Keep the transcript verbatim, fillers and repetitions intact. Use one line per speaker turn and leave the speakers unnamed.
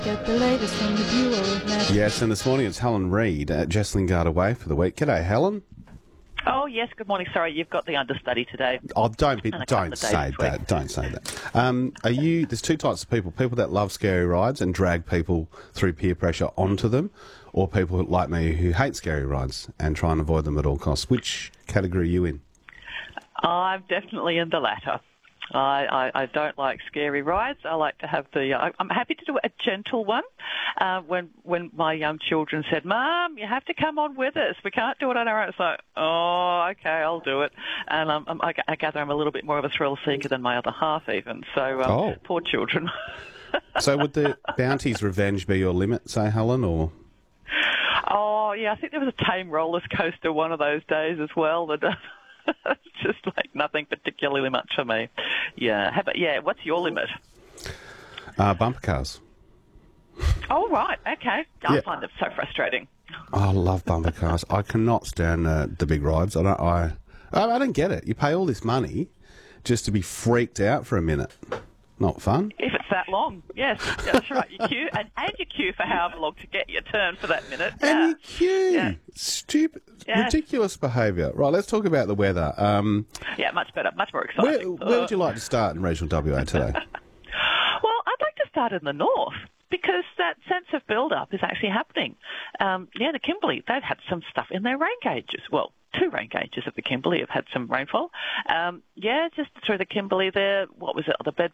Get the latest from the Bureau of National...
Yes, and this morning it's Helen Reid at Jesslingard away for the week. G'day, Helen.
Oh, yes, good morning. Sorry, you've got the understudy today.
Oh, don't be,
And a couple
don't
of days
say
this week.
that. Don't say that. Um, are you? There's two types of people: people that love scary rides and drag people through peer pressure onto them, or people like me who hate scary rides and try and avoid them at all costs. Which category are you in?
I'm definitely in the latter. I, I, I don't like scary rides. I like to have the... I, I'm happy to do a gentle one. Uh, when when my young children said, Mum, you have to come on with us. We can't do it on our own. It's like, oh, okay, I'll do it. And um, um, I, I gather I'm a little bit more of a thrill seeker than my other half even. So, um,
Oh.
poor children.
So would the Bounty's Revenge be your limit, say, Helen, or...?
Oh, yeah, I think there was a tame roller coaster one of those days as well. That it's just like nothing particularly much for me. Yeah, how about, yeah, what's your limit?
Uh, bumper cars.
Oh, right, okay. I
Yeah.
find it so frustrating.
Oh, I love bumper cars. I cannot stand uh, the big rides. I don't. I, I I don't get it. You pay all this money just to be freaked out for a minute. Not fun.
If it's that long, yes, that's right. You queue, and, and you queue for however long to get your turn for that minute.
And
Yeah.
you queue.
Yeah.
Stupid,
Yeah.
ridiculous behaviour. Right, let's talk about the weather. Um,
Yeah, much better, much more
where,
exciting.
where would you like to start in regional W A today?
Well, I'd like to start in the north because that sense of build-up is actually happening. Um, yeah, the Kimberley, they've had some stuff in their rain gauges. Well, two rain gauges of the Kimberley have had some rainfall. Um, yeah, just through the Kimberley there, what was it, the Bed